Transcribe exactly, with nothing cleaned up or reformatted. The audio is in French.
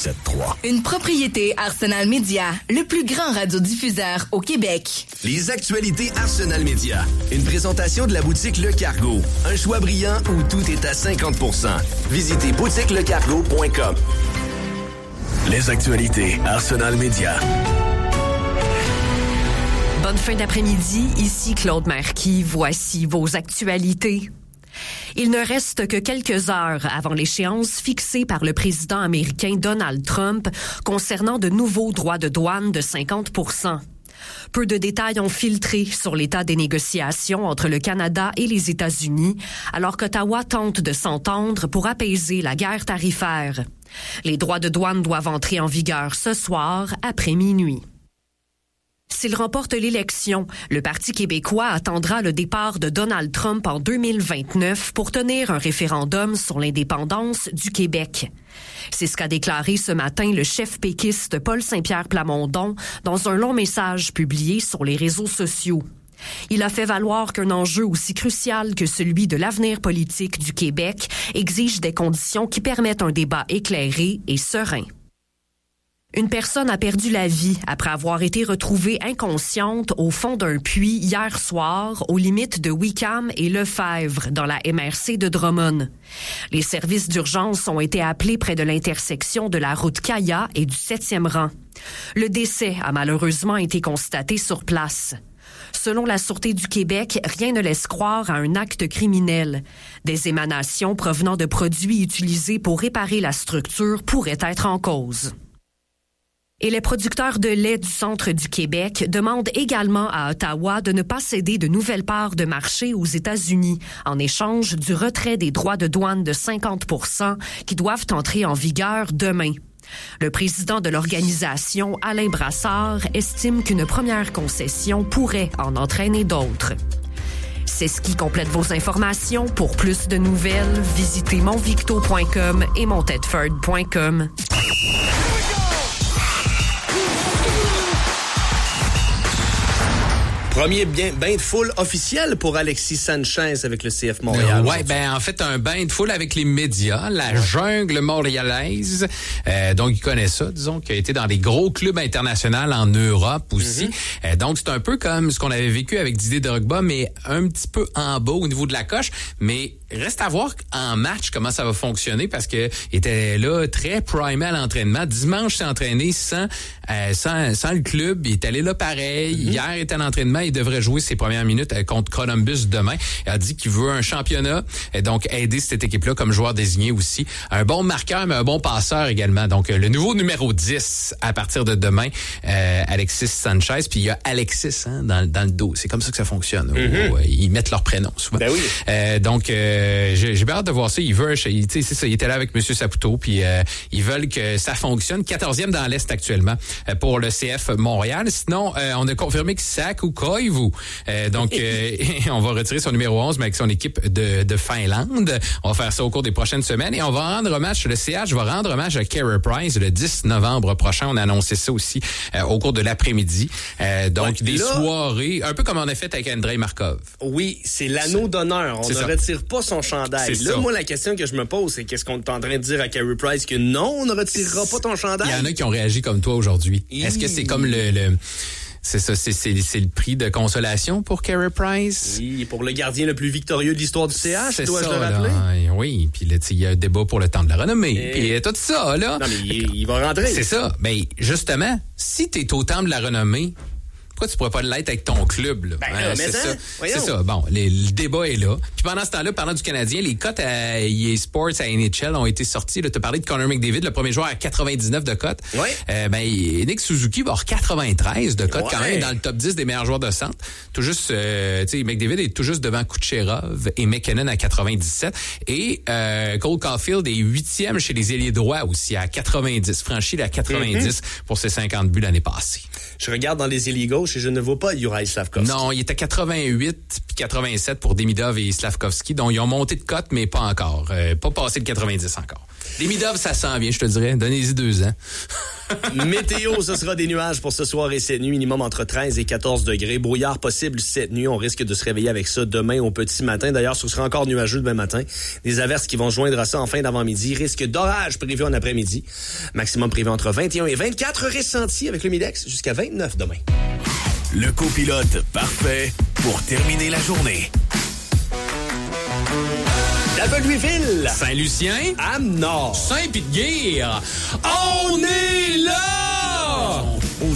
sept trois. Une propriété Arsenal Média, le plus grand radiodiffuseur au Québec. Les actualités Arsenal Média. Une présentation de la boutique Le Cargo. Un choix brillant où tout est à cinquante pour cent. Visitez boutique le cargo point com. Les actualités Arsenal Média. Bonne fin d'après-midi, ici Claude Marquis. Voici vos actualités. Il ne reste que quelques heures avant l'échéance fixée par le président américain Donald Trump concernant de nouveaux droits de douane de cinquante pour cent. Peu de détails ont filtré sur l'état des négociations entre le Canada et les États-Unis, alors qu'Ottawa tente de s'entendre pour apaiser la guerre tarifaire. Les droits de douane doivent entrer en vigueur ce soir après minuit. S'il remporte l'élection, le Parti québécois attendra le départ de Donald Trump en deux mille vingt-neuf pour tenir un référendum sur l'indépendance du Québec. C'est ce qu'a déclaré ce matin le chef péquiste Paul Saint-Pierre Plamondon dans un long message publié sur les réseaux sociaux. Il a fait valoir qu'un enjeu aussi crucial que celui de l'avenir politique du Québec exige des conditions qui permettent un débat éclairé et serein. Une personne a perdu la vie après avoir été retrouvée inconsciente au fond d'un puits hier soir aux limites de Wickham et Lefebvre dans la M R C de Drummond. Les services d'urgence ont été appelés près de l'intersection de la route Caya et du septième rang. Le décès a malheureusement été constaté sur place. Selon la Sûreté du Québec, rien ne laisse croire à un acte criminel. Des émanations provenant de produits utilisés pour réparer la structure pourraient être en cause. Et les producteurs de lait du centre du Québec demandent également à Ottawa de ne pas céder de nouvelles parts de marché aux États-Unis en échange du retrait des droits de douane de cinquante pour cent qui doivent entrer en vigueur demain. Le président de l'organisation, Alain Brassard, estime qu'une première concession pourrait en entraîner d'autres. C'est ce qui complète vos informations. Pour plus de nouvelles, visitez monvicto point com et montedford point com. Premier bien, bain de foule officiel pour Alexis Sanchez avec le C F Montréal. Euh, ouais, ben en fait un bain de foule avec les médias, la ouais. jungle montréalaise. Euh, donc il connaît ça, disons, qui a été dans des gros clubs internationaux en Europe aussi. Mm-hmm. Euh, donc c'est un peu comme ce qu'on avait vécu avec Didier Drogba, mais un petit peu en bas au niveau de la coche. Mais reste à voir en match comment ça va fonctionner parce que il était là très primé à l'entraînement. Dimanche, s'est entraîné sans, euh, sans sans le club. Il est allé là pareil. Mm-hmm. Hier, il était à l'entraînement. Il devrait jouer ses premières minutes contre Columbus demain. Il a dit qu'il veut un championnat, et donc aider cette équipe-là comme joueur désigné aussi. Un bon marqueur, mais un bon passeur également. Donc, le nouveau numéro dix à partir de demain, euh, Alexis Sanchez. Puis il y a Alexis hein, dans, dans le dos. C'est comme ça que ça fonctionne. Mm-hmm. Où, où, ils mettent leur prénom souvent. Ben oui. Euh, donc, euh, j'ai, j'ai bien hâte de voir ça. Ils veulent, il, c'est ça, il était là avec M. Saputo, puis euh, ils veulent que ça fonctionne. quatorzième dans l'Est actuellement euh, pour le C F Montréal. Sinon, euh, on a confirmé que Saku Koivu. Euh, donc, euh, on va retirer son numéro onze, mais avec son équipe de, de Finlande. On va faire ça au cours des prochaines semaines. Et on va rendre hommage, le C H va rendre hommage à Carey Price le dix novembre prochain. On a annoncé ça aussi euh, au cours de l'après-midi. Euh, donc, ouais, des là, soirées, un peu comme on a fait avec Andrei Markov. Oui, c'est l'anneau c'est, d'honneur. On ne ça. retire pas son chandail. C'est là, ça. Moi, la question que je me pose, c'est qu'est-ce qu'on est en train de dire à Carey Price que non, on ne retirera pas ton chandail? Il y en a qui ont réagi comme toi aujourd'hui. Mmh. Est-ce que c'est comme le... le C'est ça, c'est, c'est, c'est le prix de consolation pour Carey Price. Oui, pour le gardien le plus victorieux de l'histoire du C H, dois-je le rappeler? Là, oui, puis là, il y a un débat pour le temps de la renommée. Puis et... tout ça, là. Non, mais il, il va rentrer. C'est ça. Ben, justement, si t'es au temps de la renommée, pourquoi tu pourrais pas l'être avec ton club, là? Ben là, hein, mais c'est ça, ça. C'est ça. Bon, les, le débat est là. Puis pendant ce temps-là, parlant du Canadien, les cotes à E A Sports, à N H L ont été sorties. Tu as parlé de Connor McDavid, le premier joueur à quatre-vingt-dix-neuf de cotes. Oui. Euh, ben, Nick Suzuki va avoir quatre-vingt-treize de cotes ouais. quand même dans le top dix des meilleurs joueurs de centre. Tout juste, euh, tu sais, McDavid est tout juste devant Kucherov et McKinnon à quatre-vingt-dix-sept. Et euh, Cole Caulfield est huitième chez les ailiers droits aussi à quatre-vingt-dix. Franchi à quatre-vingt-dix mm-hmm. pour ses cinquante buts l'année passée. Je regarde dans les ailiers gauche et je ne vois pas Juraj Slavkovski. Non, il est à quatre-vingt-huit puis quatre-vingt-sept pour Demidov et Slavkovski. Donc, ils ont monté de cote, mais pas encore. Euh, pas passé de quatre-vingt-dix encore. Demidov, ça sent bien, je te dirais. Donnez-y deux ans. Météo, ce sera des nuages pour ce soir et cette nuit, minimum entre treize et quatorze degrés. Brouillard possible cette nuit. On risque de se réveiller avec ça demain au petit matin. D'ailleurs, ce sera encore nuageux demain matin. Des averses qui vont joindre à ça en fin d'avant-midi. Risque d'orage prévu en après-midi. Maximum prévu entre vingt et un et vingt-quatre, ressenti avec le Midex jusqu'à vingt-neuf demain. Le copilote parfait pour terminer la journée. Louisville, Saint-Lucien, Âme-Nord, Saint-Pie-de-Guire, on est là!